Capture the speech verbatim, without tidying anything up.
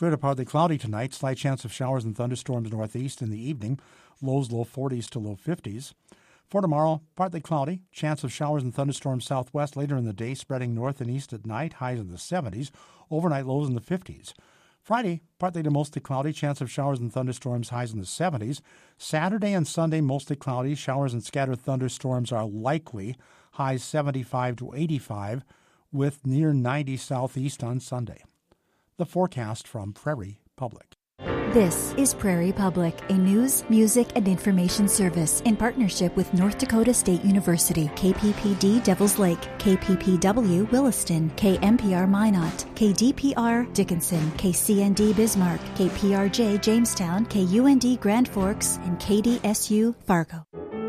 Clear to partly cloudy tonight. Slight chance of showers and thunderstorms northeast in the evening. Lows low forties to low fifties. For tomorrow, partly cloudy. Chance of showers and thunderstorms southwest later in the day, spreading north and east at night. Highs in the seventies. Overnight lows in the fifties. Friday, partly to mostly cloudy. Chance of showers and thunderstorms. Highs in the seventies. Saturday and Sunday, mostly cloudy. Showers and scattered thunderstorms are likely. Highs seventy-five to eighty-five, with near ninety southeast on Sunday. The forecast from Prairie Public. This is Prairie Public, a news, music, and information service in partnership with North Dakota State University, K P P D Devils Lake, K P P W Williston, K M P R Minot, K D P R Dickinson, K C N D Bismarck, K P R J Jamestown, K U N D Grand Forks, and K D S U Fargo.